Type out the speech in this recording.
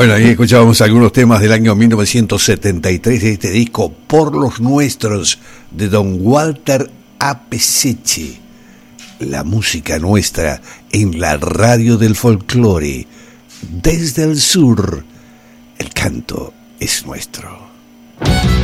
Bueno, ahí escuchábamos algunos temas del año 1973 de este disco Por los Nuestros de don Walter Apesicci. La música nuestra en la radio del folclore. Desde el sur, el canto es nuestro.